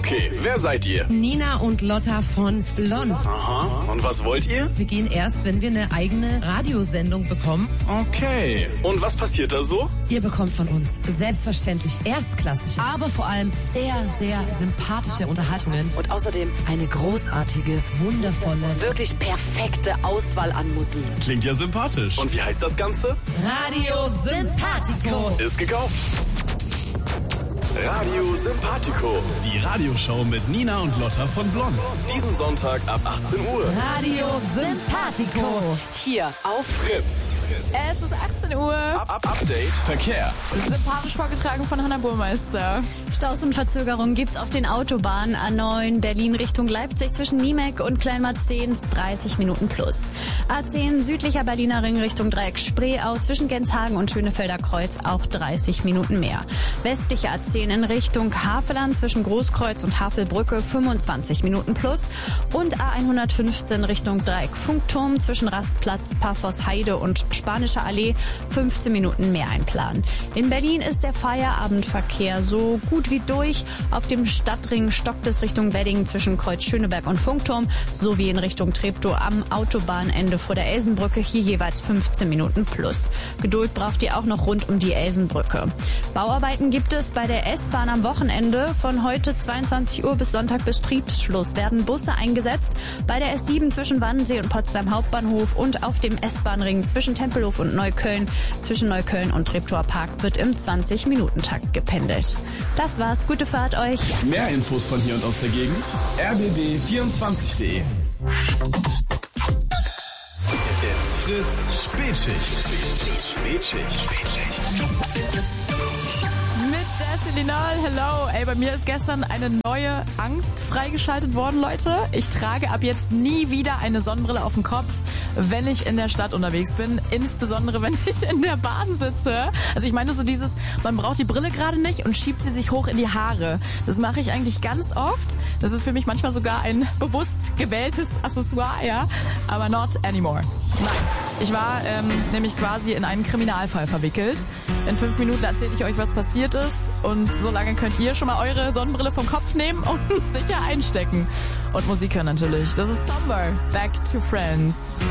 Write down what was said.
Okay, wer seid ihr? Nina und Lotta von Blond. Aha, und was wollt ihr? Wir gehen erst, wenn wir eine eigene Radiosendung bekommen. Okay, und was passiert da so? Ihr bekommt von uns selbstverständlich erstklassige, aber vor allem sehr, sehr sympathische Unterhaltungen und außerdem eine großartige, wundervolle, wirklich perfekte Auswahl an Musik. Klingt ja sympathisch. Und wie heißt das Ganze? Radio Sympathico. Ist gekauft. Radio Sympathico. Die Radioshow mit Nina und Lotta von Blond. Diesen Sonntag ab 18 Uhr. Radio Sympathico. Hier auf Fritz. Es ist 18 Uhr. Update Verkehr. Sympathisch vorgetragen von Hanna Burmeister. Staus und Verzögerungen gibt's auf den Autobahnen A9 Berlin Richtung Leipzig zwischen Niemek und Kleinmarzehn 30 Minuten plus. A10 südlicher Berliner Ring Richtung Dreieck Spreeau zwischen Genshagen und Schönefelder Kreuz auch 30 Minuten mehr. Westliche A10 in Richtung Havelland zwischen Großkreuz und Havelbrücke 25 Minuten plus und A115 Richtung Dreieck Funkturm zwischen Rastplatz, Paphos Heide und Spanische Allee 15 Minuten mehr einplanen. In Berlin ist der Feierabendverkehr so gut wie durch. Auf dem Stadtring stockt es Richtung Wedding zwischen Kreuz Schöneberg und Funkturm sowie in Richtung Treptow am Autobahnende vor der Elsenbrücke hier jeweils 15 Minuten plus. Geduld braucht ihr auch noch rund um die Elsenbrücke. Bauarbeiten gibt es bei der S-Bahn am Wochenende. Von heute 22 Uhr bis Sonntag Betriebsschluss werden Busse eingesetzt. Bei der S7 zwischen Wannsee und Potsdam Hauptbahnhof und auf dem S-Bahn-Ring zwischen Tempelhof und Neukölln, zwischen Neukölln und Treptower Park wird im 20-Minuten-Takt gependelt. Das war's, gute Fahrt euch. Mehr Infos von hier und aus der Gegend rbb24.de. It's Fritz Spätschicht. Mit Jessie Linal, hello. Ey, bei mir ist gestern eine neue Angst freigeschaltet worden, Leute. Ich trage ab jetzt nie wieder eine Sonnenbrille auf dem Kopf, wenn ich in der Stadt unterwegs bin. Insbesondere, wenn ich in der Bahn sitze. Also ich meine so dieses, man braucht die Brille gerade nicht und schiebt sie sich hoch in die Haare. Das mache ich eigentlich ganz oft. Das ist für mich manchmal sogar ein bewusst gewähltes Accessoire, ja. Aber not anymore. Nein. Ich war nämlich quasi in einen Kriminalfall verwickelt. In 5 Minuten erzähle ich euch, was passiert ist. Und so lange könnt ihr schon mal eure Sonnenbrille vom Kopf nehmen und sicher einstecken. Und Musik hören natürlich. Das ist Somber. Back to Friends.